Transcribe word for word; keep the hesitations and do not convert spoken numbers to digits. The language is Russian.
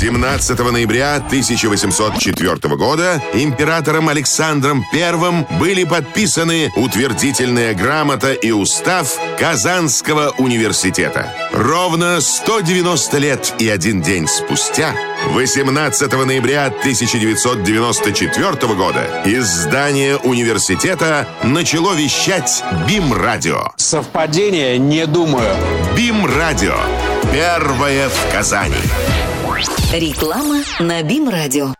семнадцатого ноября тысяча восемьсот четвёртого года императором Александром Первым были подписаны утвердительная грамота и устав Казанского университета. Ровно сто девяносто лет и один день спустя, восемнадцатого ноября тысяча девятьсот девяносто четвёртого года, из здания университета начало вещать БИМ-радио. Совпадение? Не думаю. БИМ-радио. Первое в Казани. Реклама на БИМ-радио.